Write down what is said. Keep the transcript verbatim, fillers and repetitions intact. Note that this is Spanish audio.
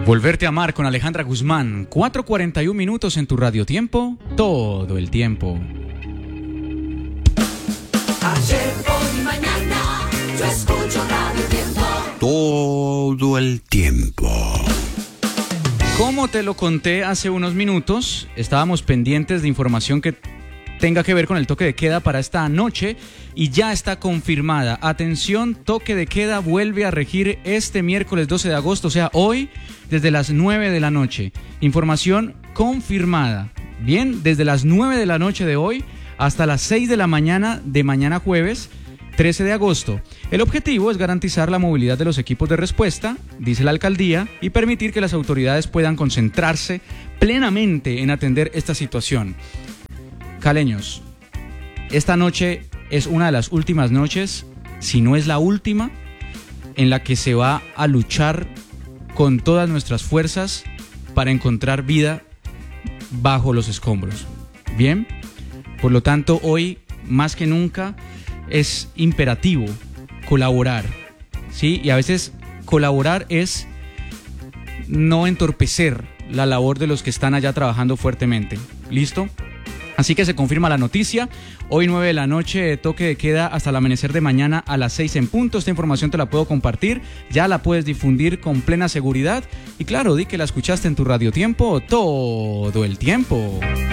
Volverte a amar con Alejandra Guzmán. cuatro cuarenta y un minutos en tu radio tiempo, todo el tiempo. Ayer, hoy y mañana, yo escucho Radio Tiempo. Todo el tiempo. Como te lo conté hace unos minutos, estábamos pendientes de información que tenga que ver con el toque de queda para esta noche y ya está confirmada. Atención, toque de queda vuelve a regir este miércoles doce de agosto, o sea, hoy desde las nueve de la noche. Información confirmada. Bien, desde las nueve de la noche de hoy hasta las seis de la mañana de mañana jueves trece de agosto. El objetivo es garantizar la movilidad de los equipos de respuesta, dice la alcaldía, y permitir que las autoridades puedan concentrarse plenamente en atender esta situación. Caleños, esta noche es una de las últimas noches, si no es la última, en la que se va a luchar con todas nuestras fuerzas para encontrar vida bajo los escombros. Bien, por lo tanto, hoy más que nunca es imperativo colaborar, ¿sí? Y a veces colaborar es no entorpecer la labor de los que están allá trabajando fuertemente. ¿Listo? Así que se confirma la noticia. Hoy nueve de la noche, toque de queda hasta el amanecer de mañana a las seis en punto. Esta información te la puedo compartir, ya la puedes difundir con plena seguridad. Y claro, di que la escuchaste en tu radio tiempo todo el tiempo.